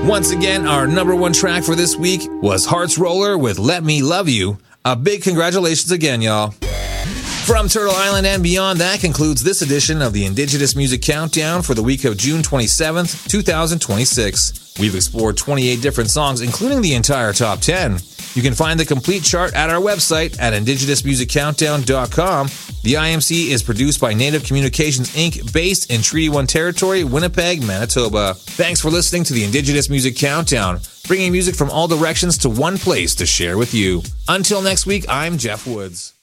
Once again, our number one track for this week was Hearts Roller with Let Me Love You. A big congratulations again, y'all. From Turtle Island and beyond, that concludes this edition of the Indigenous Music Countdown for the week of June 27th, 2026. We've explored 28 different songs, including the entire top 10. You can find the complete chart at our website at indigenousmusiccountdown.com. The IMC is produced by Native Communications Inc., based in Treaty 1 territory, Winnipeg, Manitoba. Thanks for listening to the Indigenous Music Countdown, bringing music from all directions to one place to share with you. Until next week, I'm Jeff Woods.